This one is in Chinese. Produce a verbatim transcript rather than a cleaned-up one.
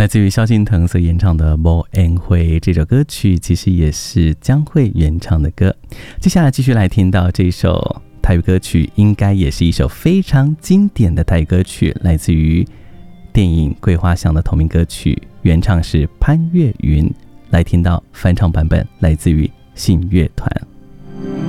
来自于萧敬腾所演唱的《无缘会》这首歌曲，其实也是江蕙原唱的歌。接下来继续来听到这首台语歌曲，应该也是一首非常经典的台语歌曲，来自于电影《桂花香》的同名歌曲，原唱是潘越云。来听到翻唱版本，来自于信乐团。